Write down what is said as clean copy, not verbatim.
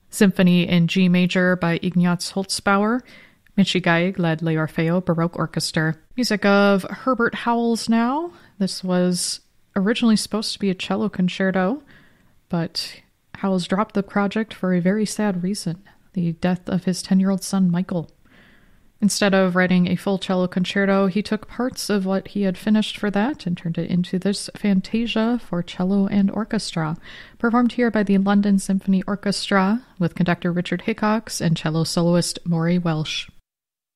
Symphony in G major by Ignaz Holzbauer. Michi Geig led L'Orfeo Baroque Orchestra. Music of Herbert Howells now. This was originally supposed to be a cello concerto, but Howells dropped the project for a very sad reason, the death of his 10-year-old son, Michael. Instead of writing a full cello concerto, he took parts of what he had finished for that and turned it into this Fantasia for cello and orchestra, performed here by the London Symphony Orchestra with conductor Richard Hickox and cello soloist Maury Welsh.